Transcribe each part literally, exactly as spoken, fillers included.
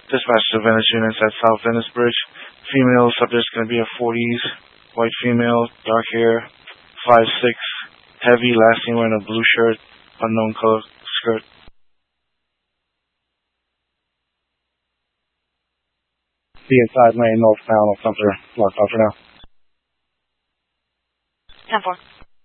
Dispatch to Venice units at South Venice Bridge. Female subject's going to be a forties. White female, dark hair, five six, heavy, last seen wearing a blue shirt, unknown color skirt. Be inside lane northbound on Sumter. Locked off for now. ten four.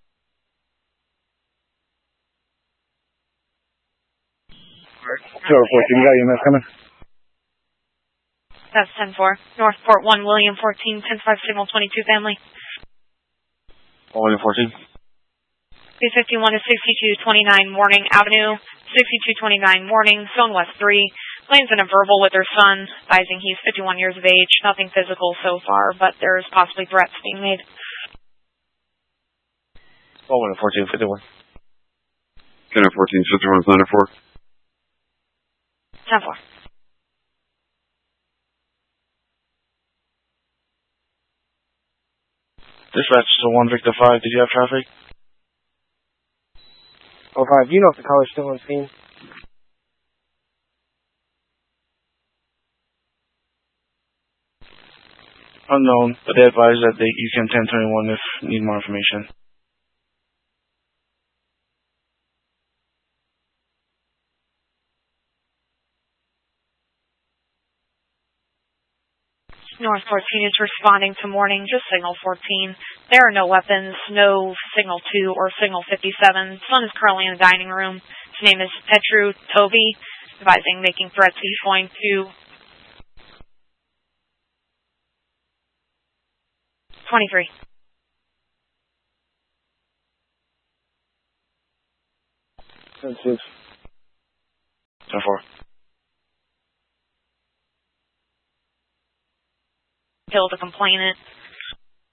two oh fourteen, you got your minutes coming? That's ten four. Northport one, William fourteen, ten five, signal twenty-two family. William fourteen. two fifty-one to sixty-two twenty-nine Morning Avenue, sixty-two twenty-nine Morning, zone west three. Lane's in a verbal with her son, advising he's fifty-one years of age. Nothing physical so far, but there's possibly threats being made. William fourteen, fifty-one. ten fourteen, fifty-one, Thunder four. ten four. Dispatch to one Victor five, did you have traffic? oh five, do you know if the caller's still on scene? Unknown, but they advise that they, you can ten twenty-one if you need more information. North fourteen is responding to Morning, just signal fourteen. There are no weapons, no signal two or signal fifty-seven. Son is currently in the dining room. His name is Petru Tovi, advising making threats. He's going to twenty-three. ten six. ten four. Killed a complainant.